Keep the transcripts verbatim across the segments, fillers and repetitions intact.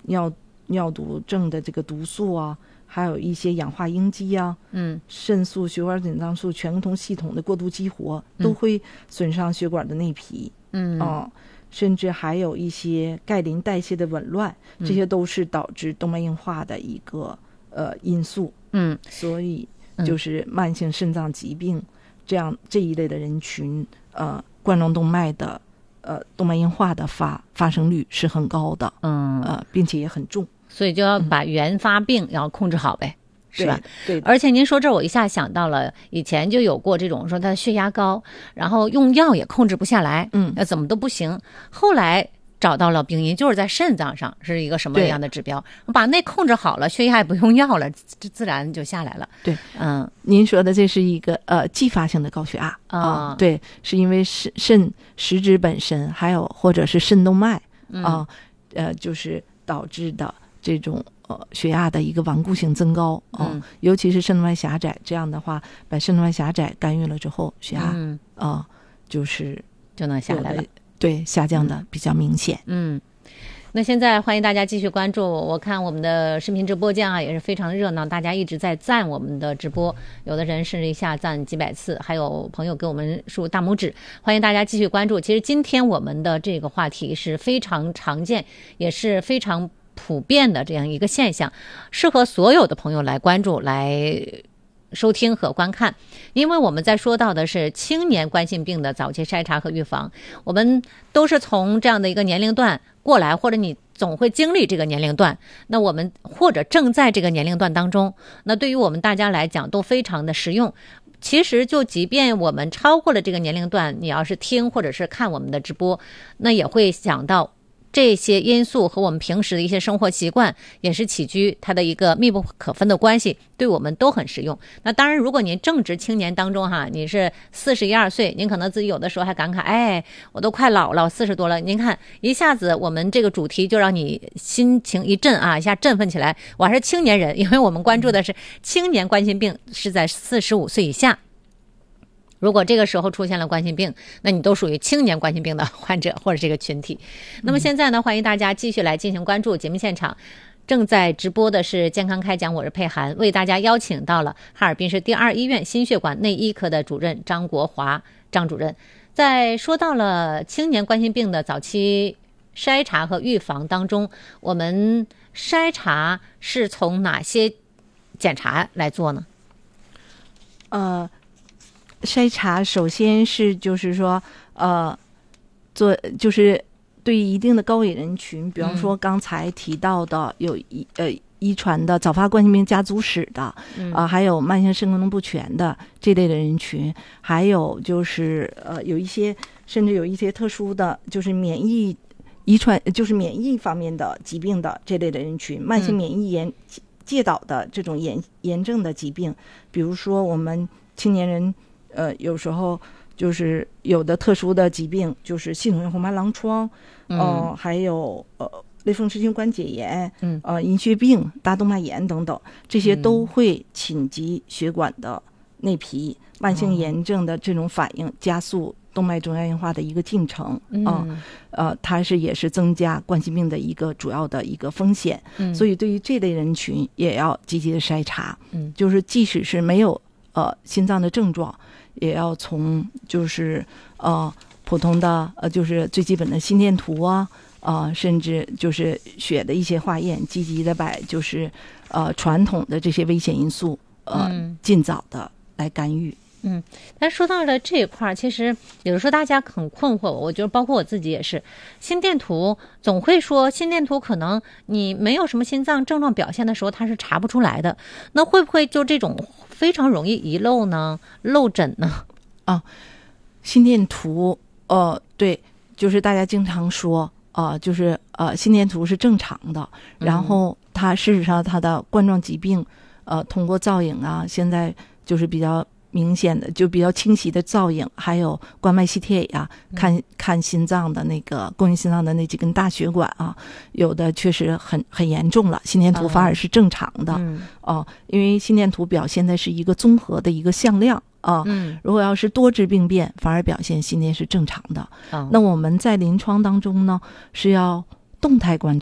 尿尿毒症的这个毒素啊，还有一些氧化应激啊， 嗯， 肾素、血管紧张素、全通系统的过度激活，都会损伤血管的内皮。 嗯啊，甚至还有一些钙磷代谢的紊乱，这些都是导致动脉硬化的一个呃因素。 嗯， 所以就是慢性肾脏疾病这样这一类的人群，呃，冠状动脉的呃动脉硬化的发发生率是很高的。 嗯， 呃，并且也很重。 所以就要把原发病要控制好呗。是吧？ 对， 而且您说这儿，我一下想到了，以前就有过这种说他血压高，然后用药也控制不下来， 嗯， 那怎么都不行。后来找到了病因，就是在肾脏上是一个什么样的指标，把那控制好了，血压也不用药了，这自然就下来了。 对， 嗯， 您说的这是一个呃继发性的高血压啊、 哦， 对，是因为肾肾实质本身，还有或者是肾动脉啊、 嗯呃，就是导致的这种。呃，血压的一个顽固性增高啊、呃嗯， 尤其是肾动脉狭窄，这样的话，把肾动脉狭窄干预了之后，血压啊、 嗯呃、就是就能下来了， 对，下降的比较明显。 嗯，那现在欢迎大家继续关注，我看我们的视频直播间啊也是非常热闹，大家一直在赞我们的直播，有的人甚至一下赞几百次，还有朋友给我们竖大拇指，欢迎大家继续关注。其实今天我们的这个话题是非常常见，也是非常普遍的这样一个现象，适合所有的朋友来关注、来收听和观看。因为我们在说到的是青年冠心病的早期筛查和预防，我们都是从这样的一个年龄段过来，或者你总会经历这个年龄段，那我们或者正在这个年龄段当中，那对于我们大家来讲都非常的实用。其实就即便我们超过了这个年龄段，你要是听或者是看我们的直播，那也会想到这些因素和我们平时的一些生活习惯也是起居它的一个密不可分的关系，对我们都很实用。那当然如果您正值青年当中哈，你是四十一二岁，您可能自己有的时候还感慨，哎，我都快老了，四十多了。您看一下子我们这个主题就让你心情一振啊，一下振奋起来。我还是青年人，因为我们关注的是青年冠心病是在四十五岁以下。如果这个时候出现了冠心病，那你都属于青年冠心病的患者或者这个群体。那么现在呢，欢迎大家继续来进行关注。节目现场正在直播的是健康开讲，我是佩涵，为大家邀请到了哈尔滨市第二医院心血管内医科的主任张国华张主任。在说到了青年冠心病的早期筛查和预防当中，我们筛查是从哪些检查来做呢？ 呃。筛查首先是就是说呃做就是对于一定的高危人群，比方说刚才提到的有一呃遗传的早发冠心病家族史的啊、 嗯呃，还有慢性肾功能不全的这类的人群，还有就是呃有一些甚至有一些特殊的就是免疫遗传就是免疫方面的疾病的这类的人群，慢性免疫炎介导的这种炎炎症的疾病，比如说我们青年人。呃，有时候就是有的特殊的疾病，就是系统性红斑狼疮，嗯、呃，还有呃类风湿性关节炎， 嗯， 呃银屑病、大动脉炎等等，这些都会侵及血管的内皮，嗯、慢性炎症的这种反应，加速动脉粥样硬化的一个进程啊、嗯，呃，它是也是增加冠心病的一个主要的一个风险，嗯，所以对于这类人群也要积极的筛查，嗯，就是即使是没有呃心脏的症状。也要从就是呃普通的呃就是最基本的心电图啊呃甚至就是血的一些化验，积极的把就是呃传统的这些危险因素呃、嗯、尽早的来干预。 嗯，但说到了这一块，其实有的时候大家很困惑，我觉得包括我自己也是，心电图总会说心电图可能你没有什么心脏症状表现的时候它是查不出来的，那会不会就这种非常容易遗漏呢？漏诊呢？ 啊，心电图呃对，就是大家经常说呃就是呃心电图是正常的，然后它事实上它的冠状疾病呃通过造影啊，现在就是比较明显的就比较清晰的造影，还有冠脉 C T A 啊，看看心脏的那个供应心脏的那几根大血管啊，有的确实很很严重了，心电图反而是正常的哦、嗯呃，因为心电图表现的是一个综合的一个向量啊、呃嗯，如果要是多致病变，反而表现心电是正常的。哦、那我们在临床当中呢，是要动态观察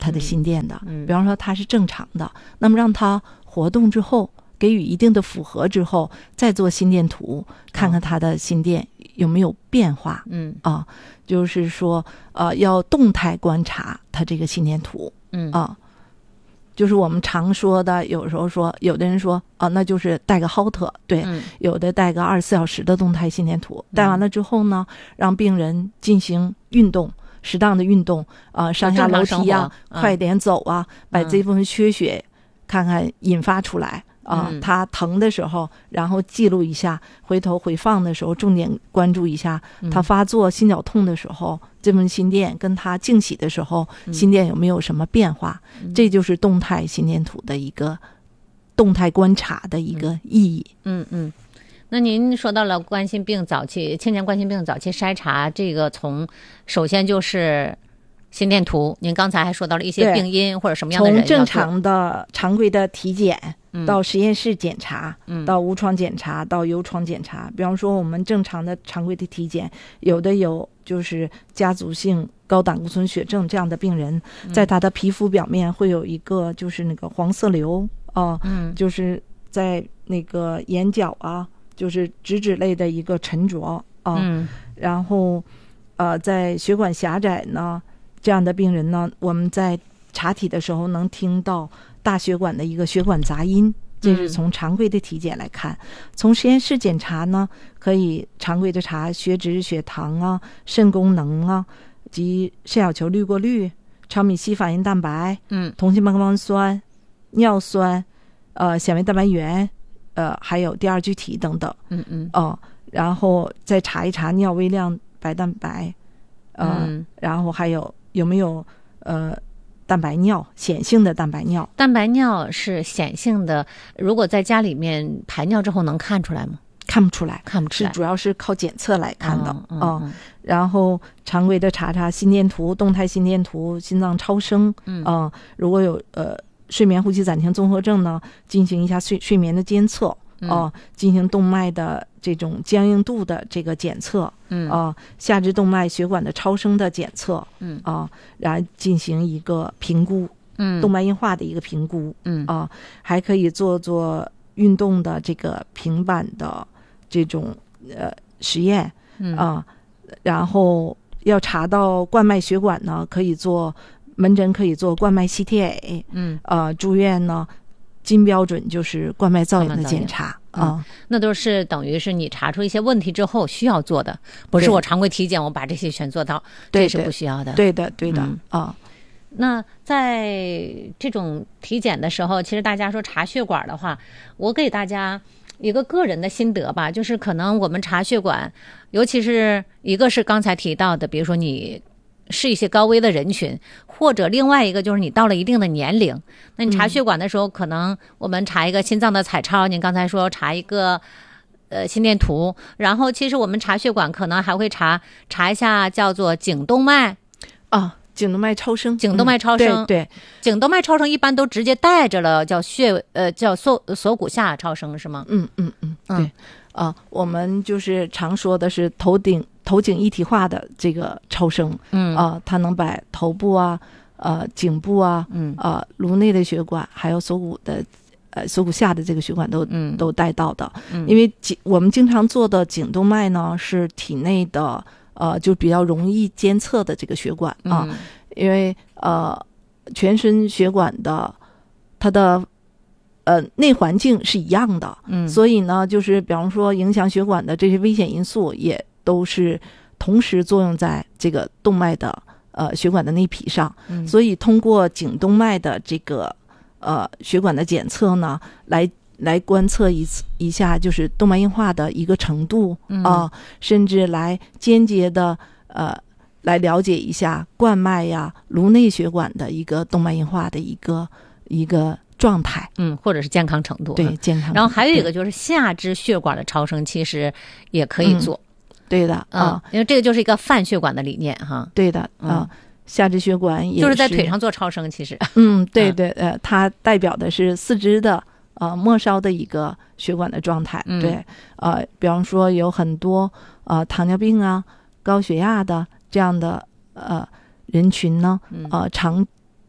他的心电的， 嗯嗯、 比方说他是正常的，那么让他活动之后，给予一定的符合之后，再做心电图，看看他的心电有没有变化。 嗯啊，就是说呃要动态观察他这个心电图。 嗯啊，就是我们常说的，有时候说有的人说啊，那就是带个 Holter， 对、 嗯， 有的带个二十四小时的动态心电图，带完了之后呢，让病人进行运动。适当的运动啊、呃，上下楼梯啊， 嗯、 快点走啊，把这部分缺血、嗯、看看引发出来啊、呃。他疼的时候，然后记录一下，回头回放的时候，重点关注一下他发作心绞痛的时候，嗯、这部分心电跟他静息的时候， 嗯、 心电有没有什么变化？嗯、这就是动态心电图的一个动态观察的一个意义。 嗯嗯。嗯那您说到了冠心病早期青年冠心病早期筛查，这个从首先就是心电图，您刚才还说到了一些病因或者什么样的人从正常的常规的体检、嗯、到实验室检查、 嗯、 到无创检查到油创检查。比方说我们正常的常规的体检，有的有就是家族性高胆固醇血症这样的病人， 嗯、 在他的皮肤表面会有一个就是那个黄色瘤啊、呃嗯， 就是在那个眼角啊，就是脂质类的一个沉着啊、 嗯， 然后呃，在血管狭窄呢这样的病人呢，我们在查体的时候能听到大血管的一个血管杂音，这是从常规的体检来看。嗯、从实验室检查呢，可以常规的查血脂、血糖啊、肾功能啊，及肾小球滤过率、超米西反应蛋白、 嗯， 同心半胱氨酸、尿酸、呃纤维蛋白原。呃，还有第二聚体等等， 嗯嗯， 哦、呃，然后再查一查尿微量白蛋白，呃， 嗯、 然后还有有没有呃蛋白尿，显性的蛋白尿。 蛋白尿是显性的，如果在家里面排尿之后能看出来吗？ 看不出来， 看不出来， 是主要是靠检测来看的啊、 嗯嗯嗯。 然后常规的查查心电图、动态心电图、心脏超声， 嗯、 呃，如果有呃。睡眠呼吸暂停综合症呢，进行一下睡睡眠的监测哦、 嗯呃，进行动脉的这种僵硬度的这个检测， 嗯啊、呃，下肢动脉血管的超声的检测， 嗯啊、呃，然后进行一个评估， 嗯， 动脉硬化的一个评估， 嗯啊、呃，还可以做做运动的这个平板的这种呃实验， 嗯啊、呃，然后要查到冠脉血管呢，可以做。门诊可以做冠脉 C T A， 嗯， 呃，住院呢，金标准就是冠脉造影的检查啊、 嗯，那都是等于是你查出一些问题之后需要做的，不是我常规体检我把这些全做到，这是不需要的。 对的，对的啊、 嗯哦。 那在这种体检的时候，其实大家说查血管的话，我给大家一个个人的心得吧，就是可能我们查血管，尤其是一个是刚才提到的，比如说你。是一些高危的人群，或者另外一个就是你到了一定的年龄，那你查血管的时候，嗯、可能我们查一个心脏的彩超，您刚才说查一个呃心电图，然后其实我们查血管可能还会查查一下叫做颈动脉啊，颈动脉超声， 颈动脉超声， 嗯、对, 对， 颈动脉超声一般都直接带着了，叫血呃叫锁锁骨下超声是吗？ 嗯嗯嗯，对。啊、呃，我们就是常说的是头顶头颈一体化的这个超声， 嗯啊、呃，它能把头部啊、呃颈部啊、 嗯呃颅内的血管，还有锁骨的呃锁骨下的这个血管都、 嗯、 都带到的。 嗯、 因为颈我们经常做的颈动脉呢是体内的呃就比较容易监测的这个血管啊， 嗯、 因为呃全身血管的它的。呃，内环境是一样的， 嗯， 所以呢，就是比方说影响血管的这些危险因素，也都是同时作用在这个动脉的呃血管的内皮上， 嗯， 所以通过颈动脉的这个呃血管的检测呢，来来观测一次一下就是动脉硬化的一个程度啊、 嗯呃，甚至来间接的呃来了解一下冠脉呀、颅内血管的一个动脉硬化的一个一个。状态， 嗯，或者是健康程度， 对健康。 然后还有一个就是下肢血管的超声，其实也可以做， 嗯、对的啊、 嗯，因为这个就是一个泛血管的理念哈。 对的啊、嗯，下肢血管也是就是在腿上做超声，其实， 嗯，对对，呃，它代表的是四肢的呃末梢的一个血管的状态， 嗯、 对，呃，比方说有很多呃糖尿病啊、高血压的这样的呃人群呢，呃常。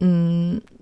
嗯，